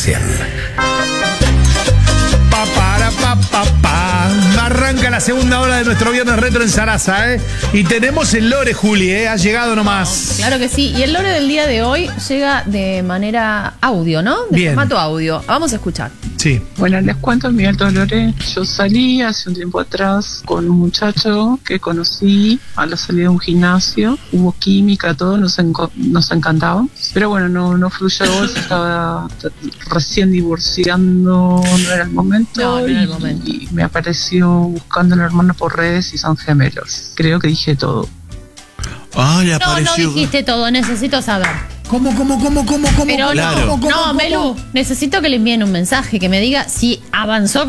social. Arranca la segunda hora de nuestro Viernes Retro en Sarasa, ¿eh? Y tenemos el lore, Juli, ¿eh? Ha llegado nomás. Claro que sí. Y el lore del día de hoy llega de manera audio, ¿no? De Bien. formato audio. Vamos a escuchar. Sí. Bueno, les cuento mi alto lore. Yo salí hace un tiempo atrás con un muchacho que conocí a la salida de un gimnasio. Hubo química, todo, nos encantaba. Pero bueno, no fluyó, se estaba recién divorciando, no era el momento. No era el momento. Y me apareció buscando a la hermana por redes y son gemelos. Creo que dije todo. Ah, le No apareció. dijiste todo, necesito saber. ¿Cómo? Pero Claro. no, Melu, necesito que le envíen un mensaje que me diga si avanzó